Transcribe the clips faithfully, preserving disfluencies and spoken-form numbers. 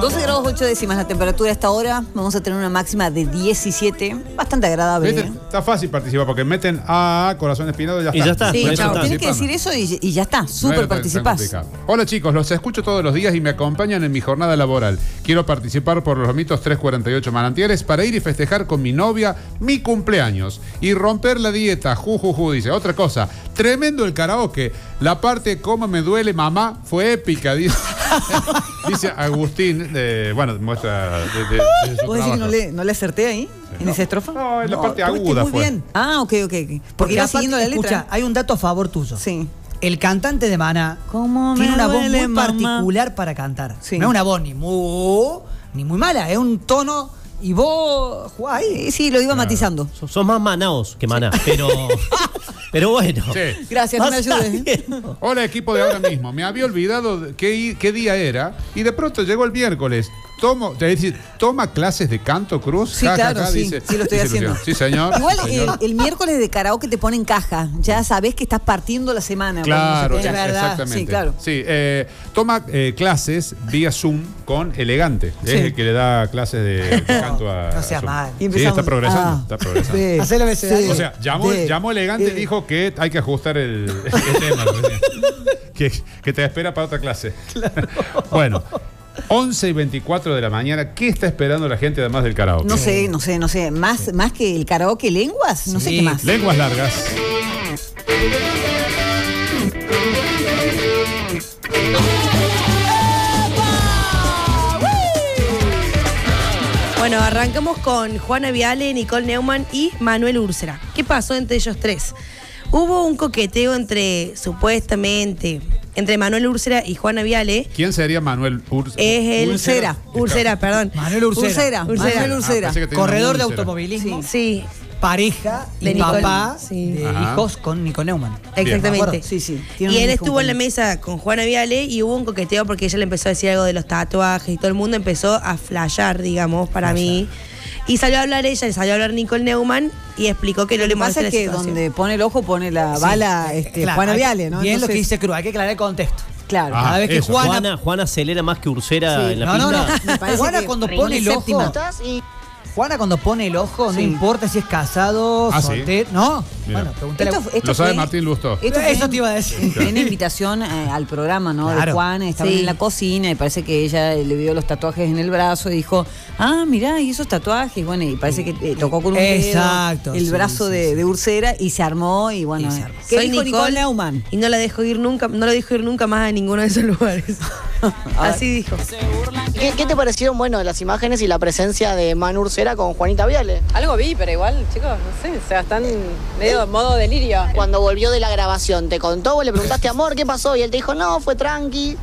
doce grados ocho décimas la temperatura a esta hora. Vamos a tener una máxima de diecisiete. Bastante agradable. ¿Viste? Está fácil participar porque meten a Corazón Espinado y ya está. Y ya está. Sí, Con eso chao. está. Tienes que decir eso y, y ya está. Súper No es tan- participás. tan complicado. Hola chicos, los escucho todos los días y me acompañan en mi jornada laboral. Quiero participar por los lomitos trescientos cuarenta y ocho Manantiales para ir y festejar con mi novia mi cumpleaños y romper la dieta. Ju, ju, ju, dice. Otra cosa, tremendo el karaoke. La parte cómo me duele mamá fue épica, dice, dice Agustín. eh, bueno, muestra de, de- de su ¿Vos decís que no trabajo. le, no le acerté ahí? ¿En esa estrofa? No, en la parte tuviste aguda muy fue. bien. Ah, ok, ok. ok. Porque Porque iba aparte, siguiendo la letra. escucha, hay un dato a favor tuyo. Sí. El cantante de Maná ¿Cómo tiene me una voz muy duele, mamá? particular para cantar. Sí. No es una voz ni muy, ni muy mala, es un tono y vos jugás ahí. Sí, sí, lo iba matizando. Sos sos más manaos que maná, pero, pero bueno. Sí. Gracias, no me Pasa ayudes. bien. Hola equipo de ahora mismo. Me había olvidado de qué, qué día era y de pronto llegó el miércoles. Tomo, es decir, toma clases de canto, Cruz. Sí, Ja, ja, claro, ja, sí, dice. sí lo estoy Dice haciendo. Luciano. Sí, señor. Igual señor. el, el miércoles de karaoke te pone en caja. Ya sabés que estás partiendo la semana. Claro, cuando se es- te- es verdad. exactamente. Sí, claro. Sí, eh, toma eh, clases vía Zoom con Elegante. Es Sí. el que le da clases de, de canto a. No sea a Zoom. mal. Y Sí, empezamos, está progresando. ah, está progresando. B, Hacelo abecedario. O sea, llamó, D, llamó Elegante y E. dijo que hay que ajustar el, el tema. que, que te espera para otra clase. Bueno, once y veinticuatro de la mañana. ¿Qué está esperando la gente además del karaoke? No sé, no sé, no sé. Más, más que el karaoke, lenguas, no sé Sí. qué más. Lenguas largas. Bueno, arrancamos con Juana Viale, Nicole Neumann y Manuel Úrsera. ¿Qué pasó entre ellos tres? Hubo un coqueteo entre, supuestamente, entre Manuel Úrsera y Juana Viale. ¿Quién sería Manuel Urs Es el Úrsera. Úrsera, perdón. Manuel Ursera. Ursera, Ursera. Manuel Ah, Ursera. pensé que tenía Corredor de una úlcera. automovilismo, Sí, pareja y De Nicole, papá sí. de Ajá. hijos con Nico Neumann. exactamente. Sí, sí. Tiene Y un él hijo estuvo en la con- mesa con Juana Viale y hubo un coqueteo porque ella le empezó a decir algo de los tatuajes y todo el mundo empezó a flashear, digamos, para mí. Y salió a hablar ella, y salió a hablar Nicole Neumann y explicó que no Lo le que pasa molesta la es que situación. donde pone el ojo pone la bala Sí, este, claro, Juana hay- Viale, ¿no? Bien lo que Entonces, dice Cruz, hay que aclarar el contexto. Claro. Ah, Cada vez que eso. Juana, Juana, Juana acelera más que Ursera Sí. en la no, no, no, pista. Me parece Juana que cuando Rimón pone es el ojo, séptima. Juana cuando pone el ojo, no Sí. importa si es casado, Ah, ¿sí? soltero, no. Mira. Bueno, pregúntale. Esto, esto Lo sabe fue- Martín Lustó. esto fue Eso en- te iba a decir. en plena invitación eh, al programa, ¿no? De Claro. Juan, estaban Sí. en la cocina y parece que ella le vio los tatuajes en el brazo y dijo, ah, mirá, y esos tatuajes, bueno, y parece que eh, tocó con un dedo Exacto, el sí, brazo sí, de, sí. de Ursera y se armó y bueno, Y se eh, armó. ¿qué Soy dijo Nicole Nicole Neumann? Y no la dejó ir nunca, no la dejó ir nunca más a ninguno de esos lugares. Así dijo. ¿Qué, qué te parecieron, bueno, las imágenes y la presencia de Manu Ursera con Juanita Viale? Algo vi, pero igual, chicos, no sé, o sea, están medio en modo delirio. Cuando volvió de la grabación, ¿te contó? Vos le preguntaste, amor, ¿qué pasó? Y él te dijo, no, fue tranqui.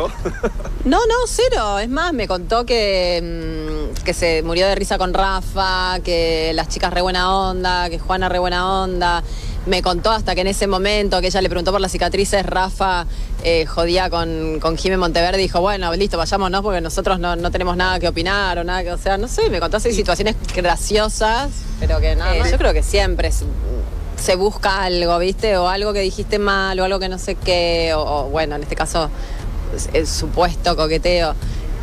No, no, cero. Es más, me contó que, mm, que se murió de risa con Rafa, que las chicas re buena onda, que Juana re buena onda. Me contó hasta que en ese momento que ella le preguntó por las cicatrices, Rafa eh, jodía con, con Jimé Monteverde y dijo, bueno, listo, vayámonos porque nosotros no, no tenemos nada que opinar o nada que, o sea, no sé, me contó así situaciones graciosas, pero que nada, más. Yo creo que siempre es- se busca algo, ¿viste? O algo que dijiste mal, o algo que no sé qué, o, o, bueno, en este caso, es- el supuesto coqueteo.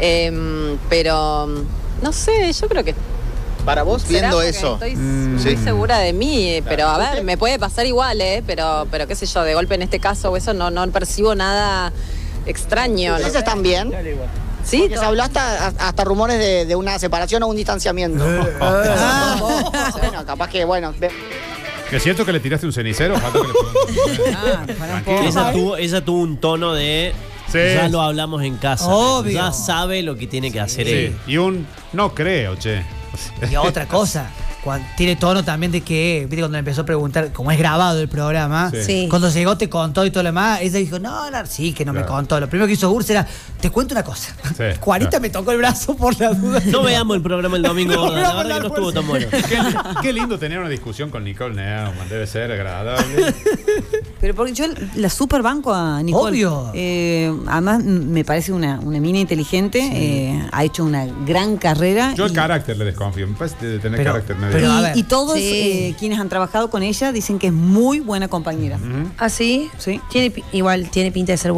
Em, pero, no sé, yo creo que... Para vos, será viendo porque eso, Estoy Mm. muy Sí. segura de mí, eh, pero a Claro. ver, me puede pasar igual, ¿eh? Pero, pero qué sé yo, de golpe en este caso o eso no, no percibo nada extraño. ¿no? ¿Ustedes están bien? Sí, Porque se habló hasta, hasta rumores de, de una separación o un distanciamiento. Bueno, capaz que, bueno, ve- ¿Es cierto que le tiraste un cenicero? Falta que le pregunte. Ah, para un poco. Tranquilo. Ella tuvo, ella tuvo un tono de Sí. ya lo hablamos en casa. Obvio. Ya sabe lo que tiene que hacer Sí, él. y un no creo, che. Y otra cosa, cuando, tiene tono también de que, viste, cuando le empezó a preguntar, como es grabado el programa, Sí. Sí. cuando llegó te contó y todo lo demás, ella dijo, no, no, sí, que no me Claro. contó. Lo primero que hizo Úrsera, te cuento una cosa. Sí, Juanita claro. me tocó el brazo por la duda. No veamos el programa el domingo, No la veamos verdad la que no estuvo tan bueno. Qué, qué lindo tener una discusión con Nicole Neumann, debe ser agradable. Pero porque yo la super banco a Nicole. Obvio. Eh, además, m- me parece una, una mina inteligente. eh, ha hecho una gran carrera. Yo el y- carácter le desconfío, me parece de tener Pero- carácter medio. pero- a y, ver. y todos Sí. eh, quienes han trabajado con ella dicen que es muy buena compañera. Ujú. ¿Ah, sí? Sí. Tiene, pi- igual, tiene pinta de ser buena.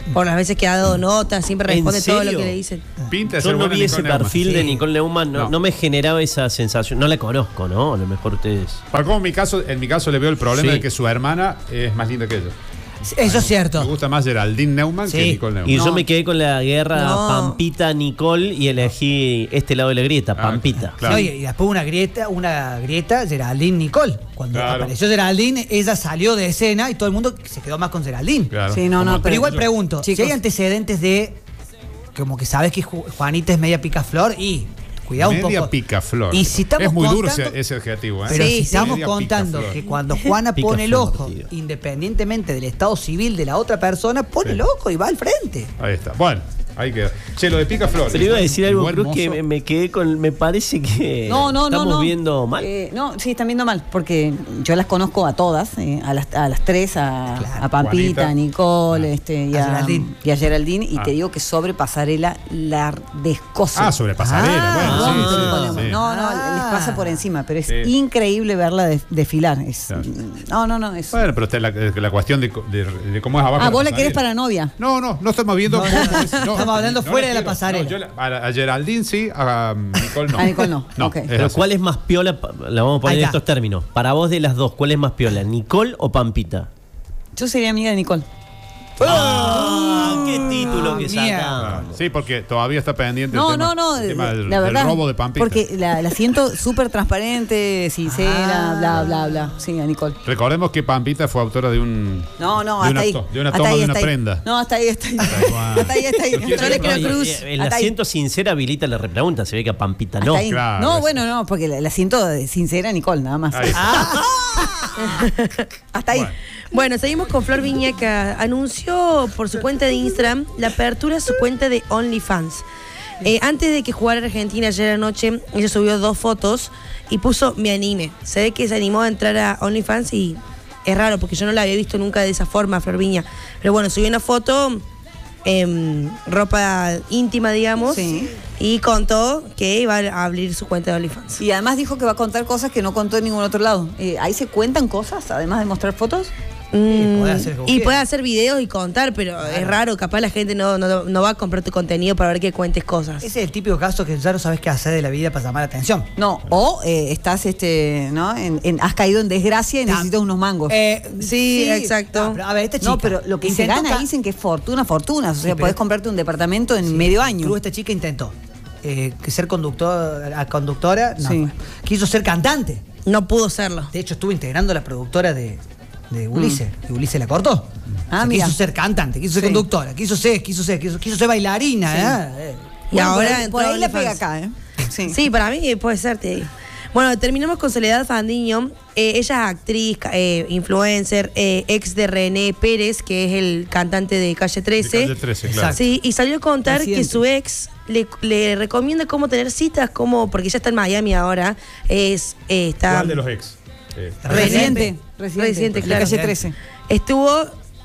Por las veces que ha dado notas, siempre ¿En responde todo lo serio? que le dicen. Pinta de Yo ser no buena vi ese Nicole Neumann. perfil de Sí. Nicole Neumann, no, No. no me generaba esa sensación. No la conozco, ¿no? A lo mejor ustedes. Para como en mi caso, en mi caso le veo el problema Sí. de que su hermana es más linda que ella. Eso es Me cierto. gusta más Geraldine Neumann que Sí. Nicole Neumann. Y No. yo me quedé con la guerra No. Pampita-Nicole y elegí este lado de la grieta, Ah, Pampita. claro. No, y, y después una grieta, una grieta, Geraldine Nicole. Cuando Claro. apareció Geraldine, ella salió de escena y todo el mundo se quedó más con Geraldine. Claro. Sí, no, no, Como- Pero igual pregunto, Chicos. si hay antecedentes de como que sabes que Ju- Juanita es media picaflor y cuidado un Media poco. picaflor. Y si estamos es muy duro contando- ese, ese adjetivo, ¿eh? Pero Sí, si sí. estamos Media contando picaflor. que cuando Juana pone el Picaflor, ojo, tío. independientemente del estado civil de la otra persona, pone Sí. el ojo y va al frente. Ahí está. Bueno, ahí queda. Che, lo de picaflor. Pero iba a decir algo, Igual Cruz, que mozo. me, me quedé con. Me parece que. No, no, no. Estamos no. viendo mal. Eh, no, sí, están viendo mal, porque yo las conozco a todas, eh, a, las, a las tres, a, Claro. a Pampita, Juanita. a Nicole este, y, A a, Geraldine. y a Geraldine, y Ah. te digo que sobre pasarela la descoce. Ah, sobre pasarela. Ah, bueno, Rompe sí, sí, Nicole Neumann. sí. No, no, Ah. les pasa por encima, pero es Sí. increíble verla de- desfilar. Es, Claro. No, no, no. Es... Bueno, pero está la, la cuestión de, de- de cómo es abajo. Ah, la vos la querés pasarela. para novia. No, no, no estamos viendo. No, cómo no, es- no, estamos hablando no fuera la de la quiero. pasarela. No, yo la- a, a Geraldine sí, a um, Nicole no. A Nicole no. Ok. es Pero así. ¿cuál es más piola? pa- La vamos a poner Ahí en está. estos términos. Para vos de las dos, ¿cuál es más piola? ¿Nicole o Pampita? Yo sería amiga de Nicole. ¡Ah! ¡Qué título que mierda. sacamos! Sí, porque todavía está pendiente No, el tema, no, no, el tema del, la del verdad. robo de Pampita. Porque la, la siento súper transparente, sincera, Ah. bla, bla, bla. Sí, a Nicole. Recordemos que Pampita fue autora de un. No, no, de hasta una ahí. to- de una Hasta toma ahí, de una hasta ahí. prenda. No, hasta ahí, hasta ahí. igual. Hasta ahí, hasta ahí. Yo Yo le creo No, y- cruz. y El Hasta ahí. asiento sincera habilita la repregunta. Se ve que a Pampita no. Hasta ahí. Claro, No, eso. bueno, no, porque la, la siento de sincera Nicole, nada más. Ahí. Hasta ahí. Bueno. Bueno, seguimos con Flor Viña, que anunció por su cuenta de Instagram la apertura de su cuenta de OnlyFans. Eh, antes de que jugara Argentina ayer anoche, ella subió dos fotos y puso "me anime". Se ve que se animó a entrar a OnlyFans y es raro porque yo no la había visto nunca de esa forma, Flor Viña. Pero bueno, subió una foto, em, ropa íntima, digamos, Sí. y contó que iba a abrir su cuenta de OnlyFans. Y además dijo que va a contar cosas que no contó en ningún otro lado. Eh, ahí se cuentan cosas, además de mostrar fotos. Mm, puede hacer como y quiera. puede hacer videos y contar, pero es raro, capaz la gente no, no, no va a comprar tu contenido para ver que cuentes cosas. Ese es el típico caso que ya no sabes qué hacer de la vida para llamar la atención. No, o eh, estás, este, ¿no? En, en- has caído en desgracia y Tam- necesitas unos mangos. Eh, sí, exacto. No, pero a ver, esta chica. No, pero lo que se intentó gana ca- dicen que es fortuna, fortuna. O sea, pero- podés comprarte un departamento en medio año. Cruz, esta chica intentó eh, que ser conductor, a conductora. No, Sí. quiso ser cantante. No pudo serlo. De hecho, estuvo integrando la productora de, de Ulises. Y Ulises la cortó. Mm. Ah, O sea, mira. quiso ser cantante, quiso ser Sí. conductora, quiso ser, quiso ser, quiso, quiso ser bailarina. ¿eh? Eh. Y Bueno, ahora por ahí, entró por ahí la OnlyFans. pega acá, ¿eh? Sí. Sí, para mí puede ser, te digo. Bueno, terminamos con Soledad Fandiño. Eh, ella es actriz, ca- eh, influencer, eh, ex de René Pérez, que es el cantante de Calle trece. De Calle trece, claro. Exacto. Sí, y salió a contar Presidente. que su ex le, le recomienda cómo tener citas, cómo, porque ella está en Miami ahora. Es, eh, está ¿Cuál de los ex? Eh, Residente. Residente, Residente, la claro. calle trece. Estuvo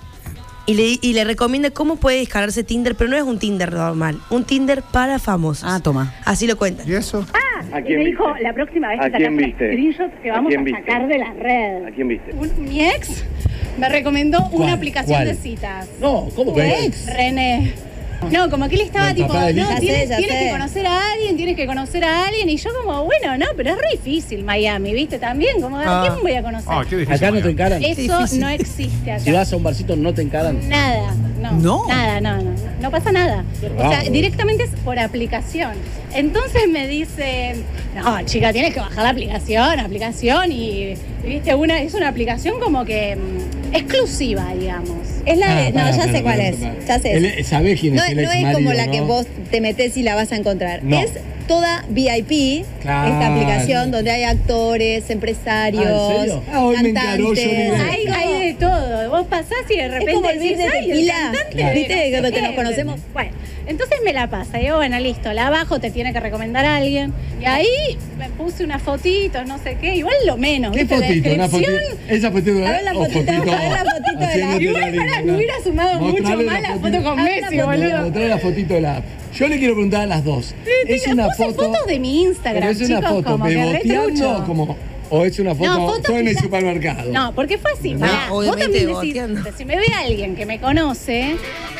y le, y le recomienda cómo puede descargarse Tinder, pero no es un Tinder normal, un Tinder para famosos. Ah, toma. Así lo cuentan. ¿Y eso? ¿A Y quién me dijo, viste? la próxima vez ¿A que quién sacamos viste? screenshots que ¿A vamos quién a, viste? sacar de la red. ¿A quién viste? Un- mi ex me recomendó ¿Cuál? una aplicación ¿Cuál? de citas. No, ¿cómo ¿Tu que ex? René. No, como que él estaba ¿El tipo, papá del no, hijo? tienes, Ya sé, ya tienes sé. que conocer a alguien, tienes que conocer a alguien. Y yo como, bueno, no, pero es re difícil Miami, ¿viste? También, como, ¿a quién voy a conocer? Ah, qué difícil. Acá no te Mariano. encaran. Eso no existe acá. Si vas a un barcito no te encaran. Nada, no. No. Nada, no, no. No pasa nada. O sea, raro. directamente es por aplicación. Entonces me dicen, no, chica, tienes que bajar la aplicación, aplicación y, viste, una, es una aplicación como que mm, exclusiva, digamos. Es la de. Ah, No, para, ya para, sé cuál para, es. para. Ya sé. Él- ¿sabés quién no, es el no es exmarido, como la que no? vos te metés y la vas a encontrar. No. Es toda V I P, Claro. esta aplicación donde hay actores, empresarios, Ah, ¿en serio? Ah, hoy me encaró, yo cantantes. ni idea. Hay, hay de todo. Vos pasás y de repente Es como el decís, beat de "Ay, el Tequila". cantante Claro. de ¿Viste? no sé Cuando que qué". nos conocemos. Bueno, entonces me la pasa. Digo, bueno, listo, la bajo, te tiene que recomendar a alguien. Y ahí me puse unas fotitos, no sé qué. Igual lo menos. ¿Qué ¿viste? fotito? ¿Una fotito? Descripción. ¿Esa fotito? A ver la o fotito, a ver la fotito de la- haciéndote Igual linda, para, ¿no? me hubiera sumado mucho Mostrale más la la fotito. foto con Ah, Messi, la boludo. Mostrale la fotito de la. Yo le quiero preguntar a las dos. Es una Puse foto. fotos de mi Instagram, Pero es una chicos, foto como que re beboteando trucho. como. O es una foto. No, fotos fue en que el ya- supermercado. No, porque fue así. No, Pará, vos obviamente también decís, boteando. si me ve alguien que me conoce,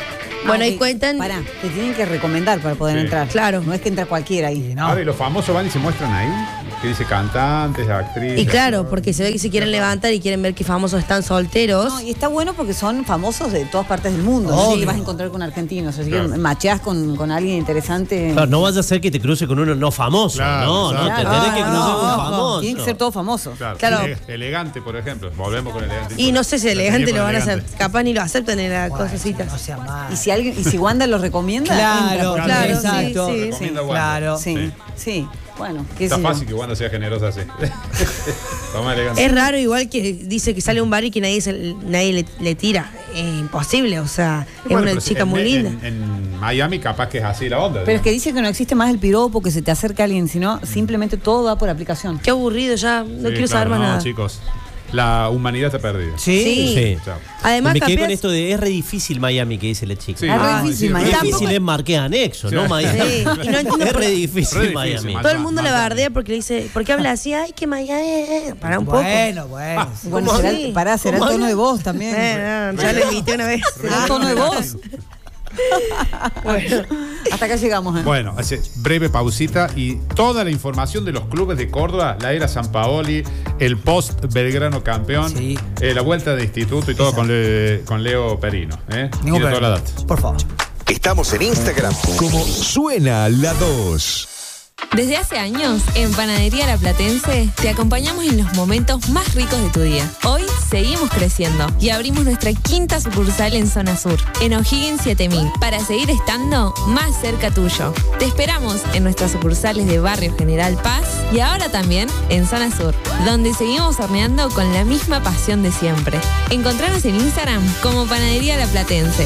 Bueno, Ah, y ok. cuentan. Pará, te tienen que recomendar para poder Sí. entrar. Claro. No es que entra cualquiera ahí. No. Ahora, y los famosos van y se muestran ahí. Que dice cantantes, actrices. Y claro, porque se ve que se quieren levantar y quieren ver que famosos están solteros. No, y está bueno porque son famosos de todas partes del mundo. Obvio. Sí, vas a encontrar con argentinos. Así Claro. que macheás con, con alguien interesante. Claro, no vaya a ser que te cruce con uno no famoso. Claro, no, no, exacto. te tenés que Ah, cruzar no, con un no, famoso. Tienen que ser todos famosos. Claro. Claro. Ele- elegante, por ejemplo. Volvemos con elegante. Y no sé si elegante Seguimos lo van a elegante. hacer. Capaz ni lo aceptan en las Bueno, cosecitas. No sea mal. Y si alguien, y si Wanda lo recomienda, Claro, entra, porque- claro, exacto. sí, sí. Recomienda sí, Wanda. claro. Sí, Sí. sí. Bueno, qué Está sé yo. fácil que Wanda sea generosa así. Toma elegante. Es raro igual que dice que sale a un bar y que nadie, se- nadie le, le tira. Es imposible, o sea, es Bueno, una pero chica en- muy linda. En, en Miami capaz que es así la onda. Pero es que dice que no existe más el piropo, que se te acerca alguien, sino simplemente todo va por aplicación. Qué aburrido ya, no Sí, quiero claro, saber más no, nada. chicos. La humanidad está perdida. Sí. Sí. Sí. Chao. Además, Me quedé con capaz- esto de es re difícil Miami que dice la chica. Sí, Ah, re no, difícil, sí, Miami. Es re Tampoco- difícil es Marqués Anexo, Sí. ¿no Miami? Sí, y no entiendo Es por- re difícil, Re difícil, Miami. man. Todo el mundo le Miami. bardea porque le dice, ¿por qué habla así? Ay, que Miami, eh, eh. Para un poco. Bueno, bueno. sí. Bueno, ¿Cómo será, así? pará, será el ¿Cómo tono habla? de voz también. Eh, no, ya lo invité una vez. Será el tono de voz. Bueno. Hasta acá llegamos. ¿eh? Bueno, hace breve pausita y toda la información de los clubes de Córdoba, la era San Paoli, el post Belgrano campeón, Sí. eh, la vuelta de instituto y todo Esa. con, Le- con Leo Perino. ¿eh? Ningún Tiene toda la problema. data. Por favor. Estamos en Instagram como Suena la dos. Desde hace años, en Panadería La Platense, te acompañamos en los momentos más ricos de tu día. Hoy seguimos creciendo y abrimos nuestra quinta sucursal en Zona Sur, en O'Higgins siete mil, para seguir estando más cerca tuyo. Te esperamos en nuestras sucursales de Barrio General Paz y ahora también en Zona Sur, donde seguimos horneando con la misma pasión de siempre. Encontranos en Instagram como Panadería La Platense.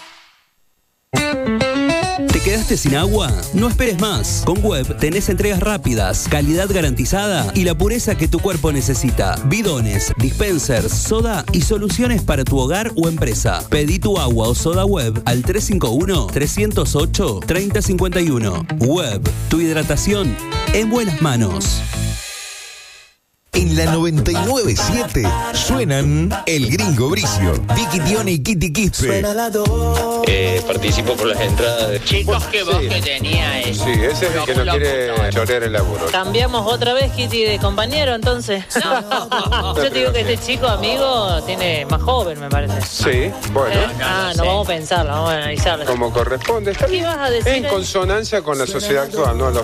¿Te quedaste sin agua? No esperes más. Con Web tenés entregas rápidas, calidad garantizada y la pureza que tu cuerpo necesita. Bidones, dispensers, soda y soluciones para tu hogar o empresa. Pedí tu agua o soda Web al tres cinco uno, tres cero ocho, tres cero cinco uno. Web, tu hidratación en buenas manos. En la noventa y nueve punto siete suenan El Gringo Bricio, Vicky Tione y Kitty Quispe. Eh, participo por las entradas de Chicos, que vos que tenías eso. Sí, ese es el que no quiere chorear el laburo. Cambiamos otra vez, Kitty, de compañero, entonces. Yo te digo que este chico amigo tiene más joven, me parece. Sí, bueno. ¿Eh? Ah, no vamos a pensarlo, vamos a analizarlo. Como corresponde. Está ¿Qué bien. vas a decir? En consonancia con la sociedad actual, ¿no? Los